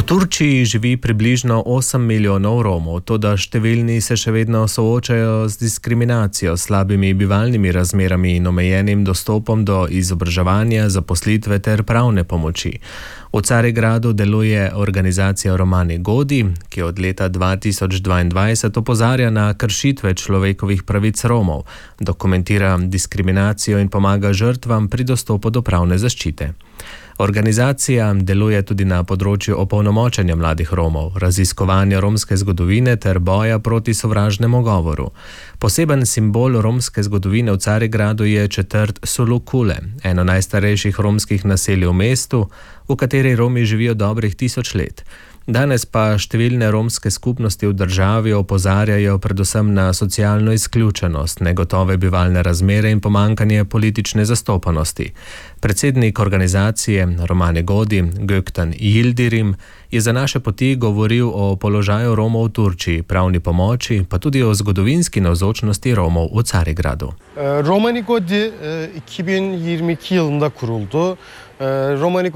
V Turčiji živi približno 8 milijonov Romov, toda številni se še vedno soočajo z diskriminacijo, slabimi bivalnimi razmerami in omejenim dostopom do izobraževanja, zaposlitve ter pravne pomoči. V Carigradu deluje organizacija Romani Godi, ki od leta 2022 opozarja na kršitve človekovih pravic Romov, dokumentira diskriminacijo in pomaga žrtvam pri dostopu do pravne zaščite. Organizacija deluje tudi na področju opolnomočenja mladih Romov, raziskovanja romske zgodovine ter boja proti sovražnemu govoru. Poseben simbol romske zgodovine v Carigradu je četrt Sulukule, eno najstarejših romskih naselij v mestu, v kateri Romi živijo dobrih 1000 let. Danes pa številne romske skupnosti v državi opozarjajo predvsem na socialno izključenost, negotove bivalne razmere in pomankanje politične zastopanosti. Predsednik organizacije Romani Godi, Gökhan Yildirim, je za naše poti govoril o položaju Romov v Turčiji, pravni pomoči, pa tudi o zgodovinski navzočnosti Romov v Carigradu. Romani Godi 2022 yılında kuruldu. Romani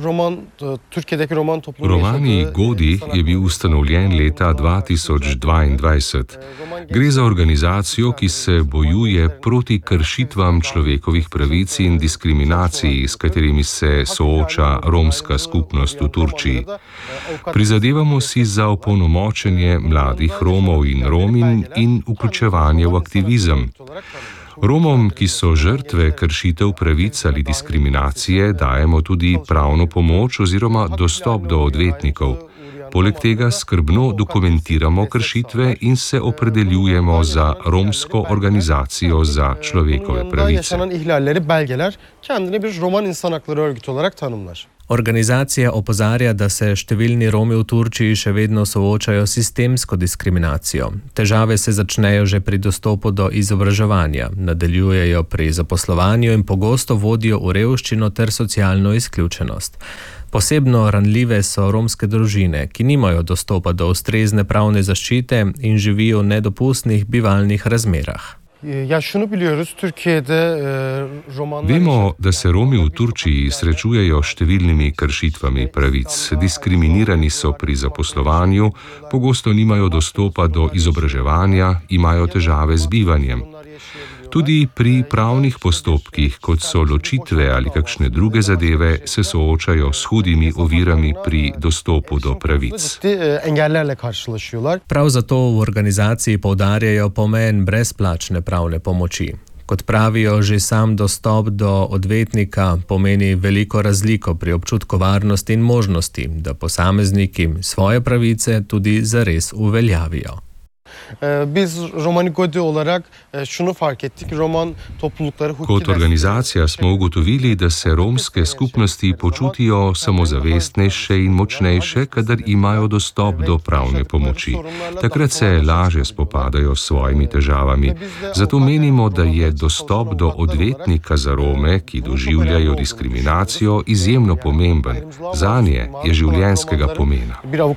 Godi je bil ustanovljen leta 2022. Gre za organizacijo, ki se bojuje proti kršitvam človekovih pravic in diskriminaciji, s katerimi se sooča romska skupnost v Turčiji. Prizadevamo si za opolnomočenje mladih Romov in Romin in vključevanje v aktivizem. Romom, ki so žrtve kršitev pravic ali diskriminacije, dajemo tudi pravno pomoč oziroma dostop do odvetnikov. Poleg tega skrbno dokumentiramo kršitve in se opredeljujemo za romsko organizacijo za človekove pravice. Organizacija opozarja, da se številni Romi v Turčiji še vedno soočajo s sistemsko diskriminacijo. Težave se začnejo že pri dostopu do izobraževanja, nadaljujejo pri zaposlovanju in pogosto vodijo v revščino ter socialno izključenost. Posebno ranljive so romske družine, ki nimajo dostopa do ustrezne pravne zaščite in živijo v nedopustnih bivalnih razmerah. Vemo, da se Romi v Turčiji srečujejo s številnimi kršitvami pravic. Diskriminirani so pri zaposlovanju, pogosto nimajo dostopa do izobraževanja, imajo težave z bivanjem. Tudi pri pravnih postopkih, kot so ločitve ali kakšne druge zadeve, se soočajo s hudimi ovirami pri dostopu do pravic. Prav zato v organizaciji poudarjajo pomen brezplačne pravne pomoči. Kot pravijo, že sam dostop do odvetnika pomeni veliko razliko pri občutku varnosti in možnosti, da posamezniki svoje pravice tudi zares uveljavijo. Kot organizacija smo ugotovili, da se romske skupnosti počutijo samozavestnejše in močnejše, kadar imajo dostop do pravne pomoči. Takrat se lažje spopadajo s svojimi težavami. Zato menimo, da je dostop do odvetnika za Rome, ki doživljajo diskriminacijo, izjemno pomemben. Zanje je življenjskega pomena.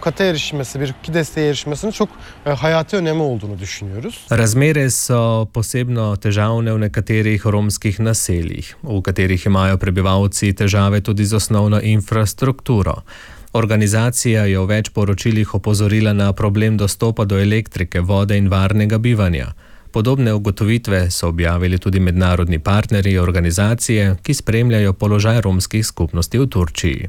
Razmere so posebno težavne v nekaterih romskih naseljih, v katerih imajo prebivalci težave tudi z osnovno infrastrukturo. Organizacija je v več poročilih opozorila na problem dostopa do elektrike, vode in varnega bivanja. Podobne ugotovitve so objavili tudi mednarodni partnerji organizacije, ki spremljajo položaj romskih skupnosti v Turčiji.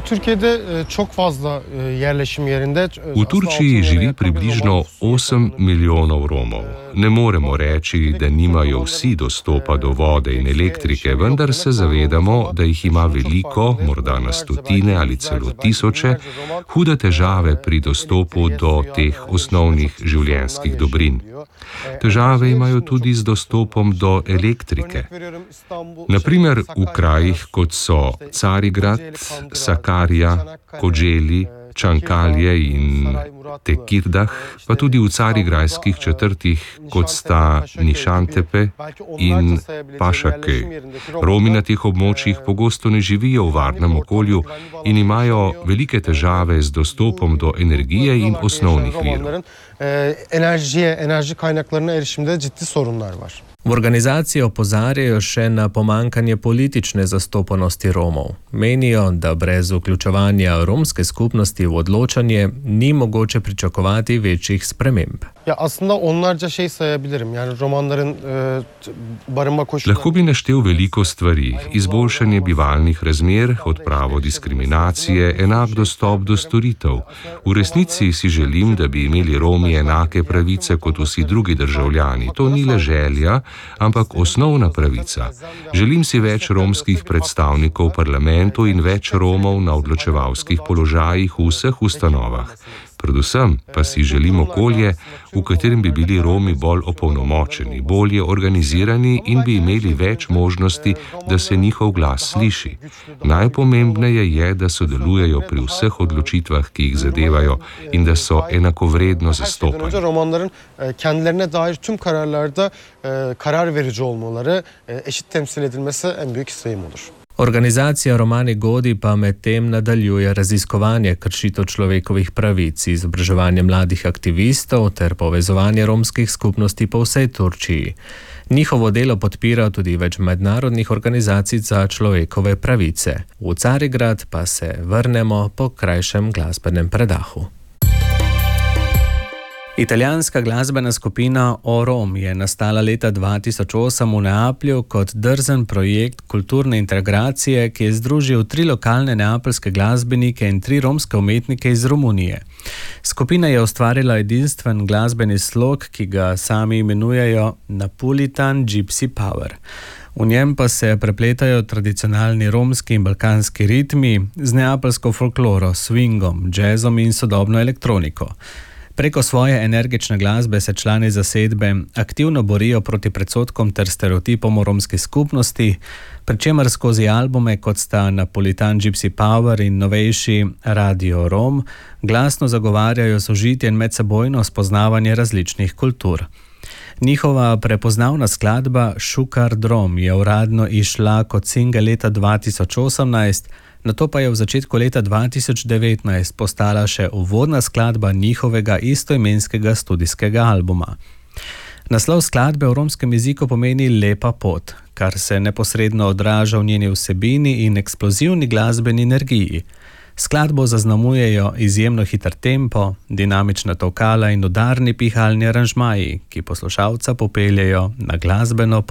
V Turčiji živi približno 8 milijonov Romov. Ne moremo reči, da nimajo vsi dostopa do vode in elektrike, vendar se zavedamo, da jih ima veliko, morda na stotine ali celo tisoče, hude težave pri dostopu do teh osnovnih življenjskih dobrin. Težave imajo tudi z dostopom do elektrike. Naprimer v krajih, kot so Carigrad, Sakarya, Kocaeli, Čankalje in Tekirdah, pa tudi v carigrajskih četrtih, kot sta Nišantepe in Pašakej. Romi na teh območjih pogosto ne živijo v varnem okolju in imajo velike težave z dostopom do energije in osnovnih virov. V organizaciji opozarjajo še na pomankanje politične zastopanosti Romov. Menijo, da brez vključevanja romske skupnosti v odločanje ni mogoče pričakovati večjih sprememb. Ya aslında onlarca şey sayabilirim. Yani romanların barınma koşulları. Lahko bi naštel veliko stvari: izboljšanje bivalnih razmer, odpravo diskriminacije, enak dostop do storitev. V resnici si želim, da bi imeli Romi enake pravice kot vsi drugi državljani. To ni le želja, ampak osnovna pravica. Želim si več romskih predstavnikov v parlamentu in več Romov na odločevalskih položajih v vseh ustanovah. Predvsem pa si želim okolje, v katerem bi bili Romi bolj opolnomočeni, bolje organizirani in bi imeli več možnosti, da se njihov glas sliši. Najpomembneje je, da sodelujejo pri vseh odločitvah, ki jih zadevajo, in da so enakovredno zastopani. Romanların kendilerine dair tüm kararlarda karar verici olmaları, eşit temsil edilmesi en büyük isteğim olur. Organizacija Romani Godi pa medtem nadaljuje raziskovanje kršitev človekovih pravic, izobraževanje mladih aktivistov ter povezovanje romskih skupnosti po vsej Turčiji. Njihovo delo podpira tudi več mednarodnih organizacij za človekove pravice. V Carigrad pa se vrnemo po krajšem glasbenem predahu. Italijanska glasbena skupina Orom je nastala leta 2008 v Neaplju kot drzen projekt kulturne integracije, ki je združil 3 lokalne neapeljske glasbenike in 3 romske umetnike iz Romunije. Skupina je ustvarila edinstven glasbeni slog, ki ga sami imenujejo Napolitan Gypsy Power. V njem pa se prepletajo tradicionalni romski in balkanski ritmi z neapeljsko folkloro, swingom, jazzom in sodobno elektroniko. Preko svoje energične glasbe se člani zasedbe aktivno borijo proti predsodkom ter stereotipom o romski skupnosti, pri čemer skozi albume, kot sta Napolitan Gypsy Power in novejši Radio Rom, glasno zagovarjajo sožitje in medsebojno spoznavanje različnih kultur. Njihova prepoznavna skladba Šukar Drom je uradno izšla kot singel leta 2018, nato pa je v začetku leta 2019 postala še uvodna skladba njihovega istoimenskega studijskega albuma. Naslov skladbe v romskem jeziku pomeni Lepa pot, kar se neposredno odraža v njeni vsebini in eksplozivni glasbeni energiji. Skladbo zaznamujejo izjemno hiter tempo, dinamična tokala in udarni pihalni aranžmaji, ki poslušalca popeljejo na glasbeno